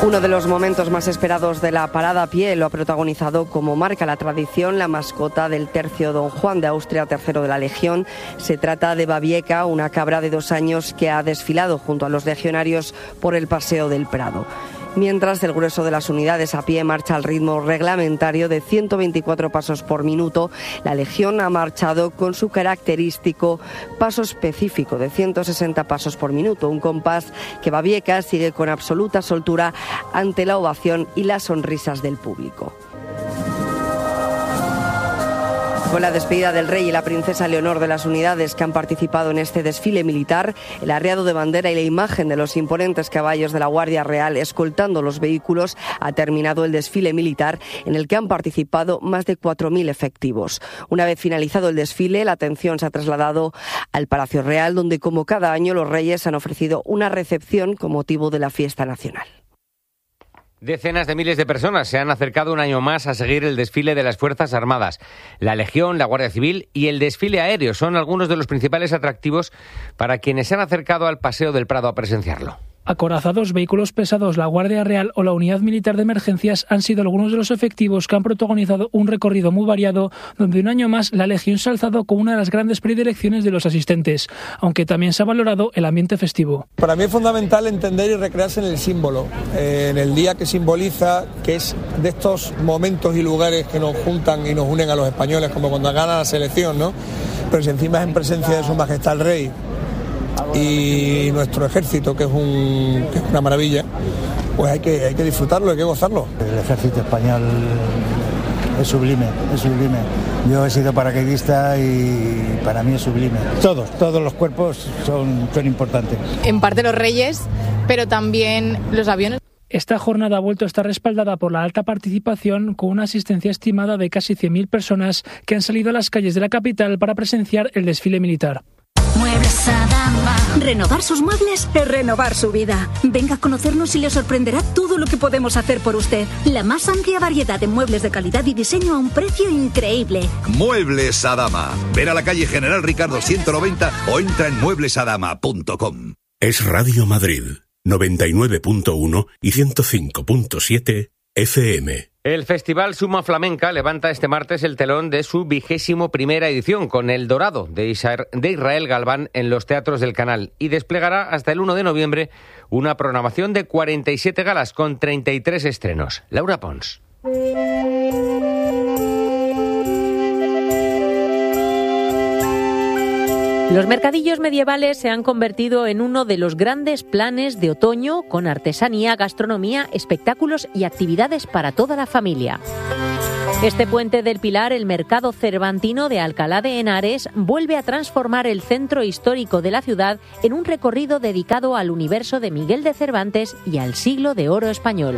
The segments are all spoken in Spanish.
Uno de los momentos más esperados de la parada a pie lo ha protagonizado, como marca la tradición, la mascota del tercio Don Juan de Austria, tercero de la Legión. Se trata de Babieca, una cabra de 2 años que ha desfilado junto a los legionarios por el Paseo del Prado. Mientras el grueso de las unidades a pie marcha al ritmo reglamentario de 124 pasos por minuto, la Legión ha marchado con su característico paso específico de 160 pasos por minuto, un compás que Babieca sigue con absoluta soltura ante la ovación y las sonrisas del público. Con la despedida del rey y la princesa Leonor de las unidades que han participado en este desfile militar, el arriado de bandera y la imagen de los imponentes caballos de la Guardia Real escoltando los vehículos, ha terminado el desfile militar en el que han participado más de 4.000 efectivos. Una vez finalizado el desfile, la atención se ha trasladado al Palacio Real, donde como cada año los reyes han ofrecido una recepción con motivo de la fiesta nacional. Decenas de miles de personas se han acercado un año más a seguir el desfile de las Fuerzas Armadas. La Legión, la Guardia Civil y el desfile aéreo son algunos de los principales atractivos para quienes se han acercado al Paseo del Prado a presenciarlo. Acorazados, vehículos pesados, la Guardia Real o la Unidad Militar de Emergencias han sido algunos de los efectivos que han protagonizado un recorrido muy variado, donde un año más la Legión se ha alzado como una de las grandes predilecciones de los asistentes, aunque también se ha valorado el ambiente festivo. Para mí es fundamental entender y recrearse en el símbolo, en el día que simboliza, que es de estos momentos y lugares que nos juntan y nos unen a los españoles, como cuando gana la selección, ¿no? Pero si encima es en presencia de Su Majestad el Rey y nuestro ejército, que es una maravilla, pues hay que disfrutarlo, hay que gozarlo. El ejército español es sublime, es sublime. Yo he sido paracaidista y para mí es sublime. Todos los cuerpos son importantes. En parte los reyes, pero también los aviones. Esta jornada ha vuelto a estar respaldada por la alta participación, con una asistencia estimada de casi 100.000 personas que han salido a las calles de la capital para presenciar el desfile militar. Muebles Adama. Renovar sus muebles es renovar su vida. Venga a conocernos y le sorprenderá todo lo que podemos hacer por usted. La más amplia variedad de muebles de calidad y diseño a un precio increíble. Muebles Adama. Ven a la calle General Ricardo 190 o entra en mueblesadama.com. Es Radio Madrid, 99.1 y 105.7 FM. El Festival Suma Flamenca levanta este martes el telón de su 21ª edición con El Dorado de Israel Galván en los teatros del Canal y desplegará hasta el 1 de noviembre una programación de 47 galas con 33 estrenos. Laura Pons. Los mercadillos medievales se han convertido en uno de los grandes planes de otoño, con artesanía, gastronomía, espectáculos y actividades para toda la familia. Este puente del Pilar, el Mercado Cervantino de Alcalá de Henares, vuelve a transformar el centro histórico de la ciudad en un recorrido dedicado al universo de Miguel de Cervantes y al siglo de oro español.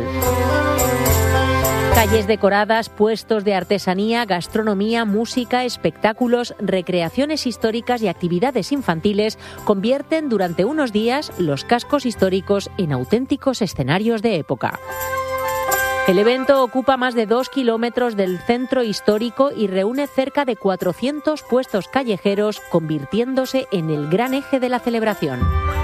Calles decoradas, puestos de artesanía, gastronomía, música, espectáculos, recreaciones históricas y actividades infantiles convierten durante unos días los cascos históricos en auténticos escenarios de época. El evento ocupa más de 2 kilómetros del centro histórico y reúne cerca de 400 puestos callejeros, convirtiéndose en el gran eje de la celebración.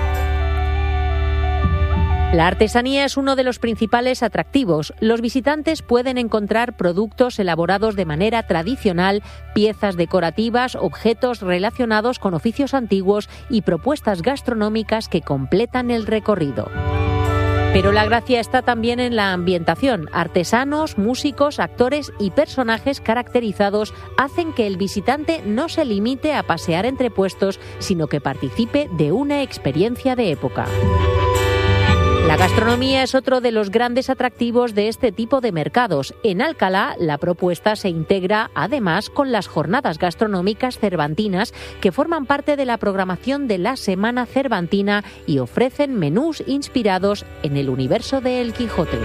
La artesanía es uno de los principales atractivos. Los visitantes pueden encontrar productos elaborados de manera tradicional, piezas decorativas, objetos relacionados con oficios antiguos y propuestas gastronómicas que completan el recorrido. Pero la gracia está también en la ambientación. Artesanos, músicos, actores y personajes caracterizados hacen que el visitante no se limite a pasear entre puestos, sino que participe de una experiencia de época. La gastronomía es otro de los grandes atractivos de este tipo de mercados. En Alcalá, la propuesta se integra además con las jornadas gastronómicas cervantinas que forman parte de la programación de la Semana Cervantina y ofrecen menús inspirados en el universo de El Quijote.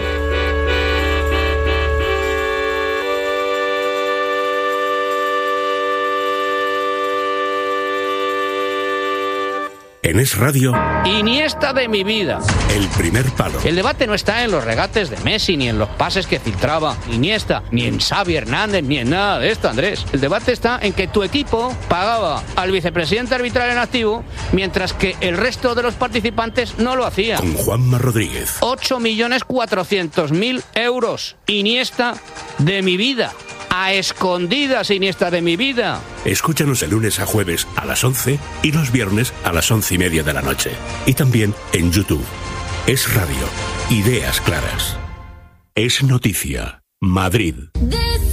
En Es Radio, Iniesta de mi vida. El primer palo. El debate no está en los regates de Messi, ni en los pases que filtraba Iniesta, ni en Xavi Hernández, ni en nada de esto, Andrés. El debate está en que tu equipo pagaba al vicepresidente arbitral en activo, mientras que el resto de los participantes no lo hacía. Con Juanma Rodríguez. 8.400.000 euros. Iniesta de mi vida. A escondidas, Iniesta de mi vida. Escúchanos el lunes a jueves a las 11 y los viernes a las 11:30 de la noche. Y también en YouTube. Es Radio. Ideas claras. Es noticia. Madrid.